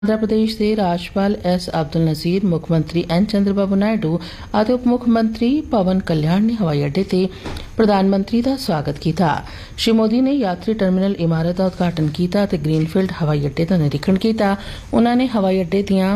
आंध्र प्रदेश के राज्यपाल एस अब्दुल नज़ीर, मुख्यमंत्री एन चंद्रबाबू नायडू और उप मुख्यमंत्री पवन कल्याण ने हवाई अड्डे ते प्रधानमंत्री का स्वागत किया। श्री मोदी ने यात्री टर्मिनल इमारत का उद्घाटन किया ते ग्रीनफील्ड हवाई अड्डे का निरीक्षण किया। उन्होंने हवाई अड्डे दियां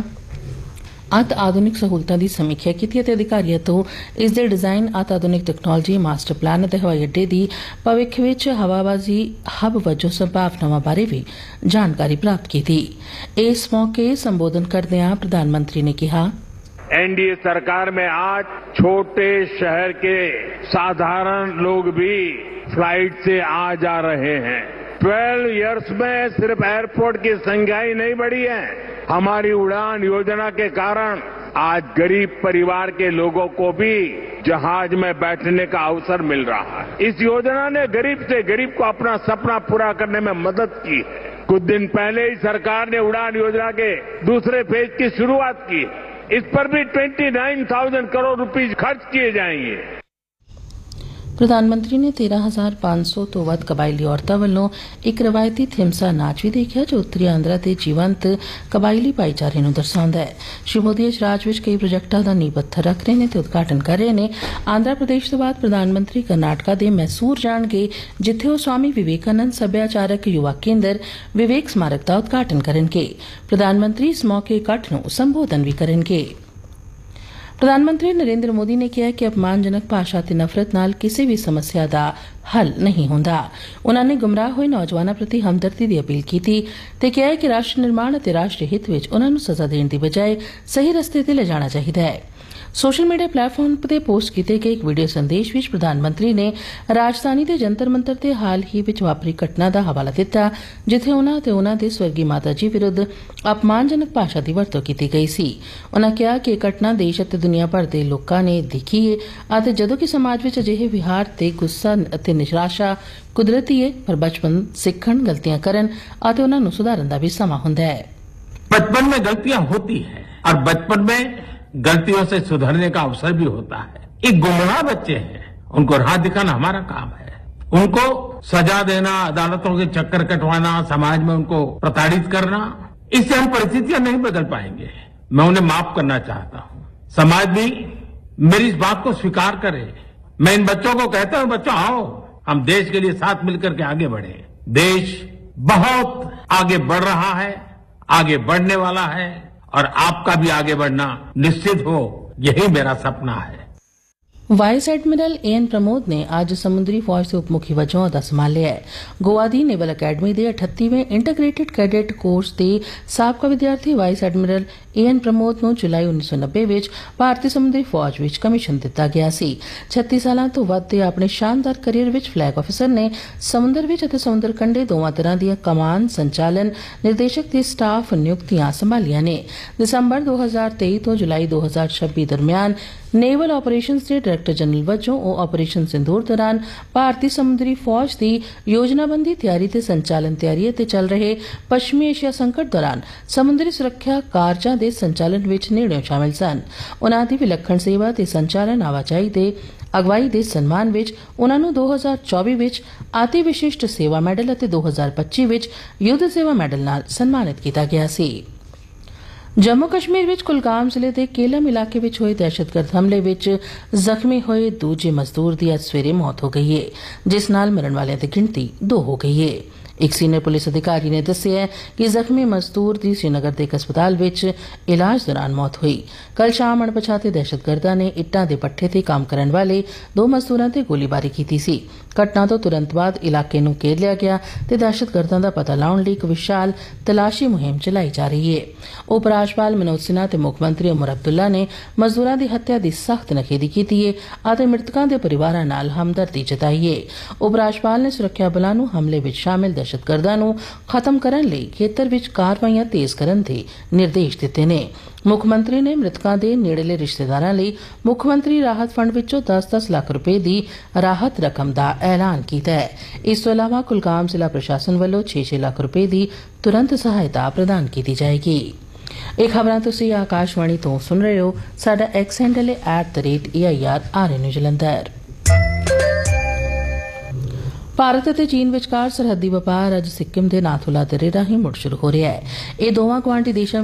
अत आधुनिक सहूलतां की समीक्षा की ते अधिकारियों तो इसके डिजाइन अत आधुनिक तकनोलॉजी मास्टर प्लान ते हवाई अड्डे की भविख विच हवाबाजी हब वजों संभावनावां बारे भी जानकारी प्राप्त की थी। इस मौके संबोधन करदियां प्रधानमंत्री ने कहा, एनडीए सरकार में आज छोटे शहर के साधारण लोग भी फ्लाइट से आ जा रहे हैं। 12 इयर्स में सिर्फ एयरपोर्ट की संख्या ही नहीं बढ़ी है, हमारी उड़ान योजना के कारण आज गरीब परिवार के लोगों को भी जहाज में बैठने का अवसर मिल रहा है। इस योजना ने गरीब से गरीब को अपना सपना पूरा करने में मदद की है। कुछ दिन पहले ही सरकार ने उड़ान योजना के दूसरे फेज की शुरुआत की। इस पर भी 29,000 करोड़ रुपए खर्च किए जाएंगे। प्रधानमंत्री ने 13,500 तो वध कबायली औरतों वालों एक रवायती थिमसा नाच भी देखा जो उत्तरी आंध्रा के जीवंत कबायली भाईचारे नूं दर्शाउंदा है। श्री मोदी इस राज विच कई प्रोजेक्टां दा नींह पत्थर रख रहे हैं ते उद्घाटन कर रहे हैं। आंध्र प्रदेश तो बाद प्रधानमंत्री कर्नाटका के मैसूर जाणगे जिथे वो स्वामी विवेकानंद सभ्याचारक युवा केंद्र विवेक स्मारक का उद्घाटन करेंगे। प्रधानमंत्री इस मौके इकट्ठ नूं संबोधन भी करेंगे। प्रधानमंत्री नरेंद्र मोदी ने कहा कि अपमानजनक भाषा ते नफरत नाल किसी भी समस्या का हल नहीं होंदा। उन्होंने गुमराह हुए नौजवानों प्रति हमदर्दी की अपील की थी ते कहा कि राष्ट्र निर्माण ते राष्ट्र हित विच उन्होंने सजा देने की बजाय सही रस्ते ते ले जाना चाहिए है। सोशल मीडिया प्लेटफॉर्म पर पोस्ट किए गए एक वीडियो संदेश विच प्रधानमंत्री ने राजधानी के जंतर मंतर ते हाल ही विच वापरी घटना का हवाला दिता जिथे उन्हां ते उन्हां दे स्वर्गी माता जी विरुद्ध अपमानजनक भाषा की वरतों की गई सी। उन्होंने कहा कि घटना देश ਅਤੇ दुनिया भर के लोगों ने देखी है और जदों कि समाज विच अजिहे विहार ते गुस्सा ते निराशा कुदरती है पर बचपन सीखण गलतियां करन और उन्हां नूं सुधारन दा भी समा हुंदा है। बचपन में गलतियां होती है और बचपन में गलतियों से सुधरने का अवसर भी होता है। ये गुमराह बच्चे हैं, उनको राह दिखाना हमारा काम है। उनको सजा देना, अदालतों के चक्कर कटवाना, समाज में उनको प्रताड़ित करना, इससे हम परिस्थितियां नहीं बदल पाएंगे। मैं उन्हें माफ करना चाहता हूं। समाज भी मेरी इस बात को स्वीकार करे। मैं इन बच्चों को कहता हूं, बच्चों आओ हम देश के लिए साथ मिलकर के आगे बढ़े। देश बहुत आगे बढ़ रहा है, आगे बढ़ने वाला है और आपका भी आगे बढ़ना निश्चित हो, यही मेरा सपना है। वाइस एडमिरल एन प्रमोद ने आज समुद्री फौज के उप मुखी वजों अहदा संभालिया है। गोवा दी नेवल अकैडमी के 38वें इंटीग्रेटेड कैडेट कोर्स के साबका विद्यार्थी वाइस एडमिरल एन प्रमोद नूं जुलाई 1990 विच भारतीय समुद्री फौज विच कमीशन दिता गया सी। 36 साल तो वध दे अपने शानदार करियर विच फ्लैग ऑफिसर ने समुद्र विच अते समुद्र कंढे दोवां तरह दी कमान, संचालन, निर्देशक ते स्टाफ नियुक्तियां संभालियां ने। दिसंबर 2023 तो जुलाई 2026 दरमियान नेवल ऑपरेशंस के डायरेक्टर जनरल वजों ओ ऑपरेशन सिंदूर दौरान भारतीय समुद्री फौज की योजनाबंदी तैयारी ते संचालन तैयारी ते चल रहे पश्चिमी एशिया संकट दौरान समुद्री सुरक्षा कारजां दे संचालन विच नेड़ियों शामिल सन। उन्हां दी विलक्षण सेवा ते संचालन आवाजाही दे अगवाई दे सन्मान विच उन्हां नूं 2024 विच अति विशिष्ट सेवा मैडल अते 2025 विच युद्ध सेवा मैडल नाल सन्मानित किया गया सी। जम्मू कश्मीर विच कुलगाम जिले के केलम इलाके विच होए दहशतगर्द हमले विच जख्मी होए दूजे मजदूर की अज सवेरे मौत हो गई है, जिस नाल मरण वालियां दी गिनती 2 हो गई है। एक सीनियर पुलिस अधिकारी ने दस्सिया कि जख्मी मजदूर की श्रीनगर के एक अस्पताल विच इलाज दौरान मौत हुई। कल शाम अणपछाते दहशतगर्दां ने इट्टां दे पट्ठे ते काम करने वाले 2 मजदूरां ते गोलीबारी की सी। घटना तो तुरंत बाद इलाके नूं घेर लिया गया ते दहशतगर्दां दा पता लाउण लई एक विशाल तलाशी मुहिम चलाई जा रही है। उपराज्यपाल मनोज सिन्हा ते मुख्यमंत्री उमर अब्दुल्ला ने मजदूरां दी हत्या दी सख्त नखेदी कीती है अते मृतकां दे परिवारां नाल हमदर्दी जताई है। उपराज्यपाल ने सुरक्षा बलां नूं हमले विच शामिल दहशतगर्दां नूं खत्म करन लई खेतर विच कारवाईयां तेज करन दे निर्देश दित्ते ने। मुख्यमंत्री ने मृतकां दे नेड़ले रिश्तेदारां लई मुख्यमंत्री राहत फंड विचों 10-10 लाख रुपए की राहत रकम का ऐलान किया है। इस तो इलावा कुलगाम जिला प्रशासन वालों 6-6 लाख रुपए की तुरंत सहायता प्रदान की जाएगी। ਇਹ ਖਬਰਾਂ ਤੁਸੀਂ ਆਕਾਸ਼ਵਾਣੀ ਤੋਂ ਸੁਣ ਰਹੇ ਹੋ। ਸਾਡਾ ਐਕਸ ਹੈਂਡਲ ਹੈ @AIR RN ਜਲੰਧਰ। ਭਾਰਤ ਅਤੇ ਚੀਨ ਵਿਚਕਾਰ ਸਰਹੱਦੀ ਵਪਾਰ ਅੱਜ ਸਿੱਕਿਮ ਦੇ ਨਾਥੂਲਾ ਦਰੇ ਰਾਹੀਂ ਮੁੜ ਸ਼ੁਰੂ ਹੋ ਰਿਹਾ ਹੈ। ਇਹ ਦੋਵਾਂ ਗੁਆਂਢੀ ਦੇਸ਼ਾਂ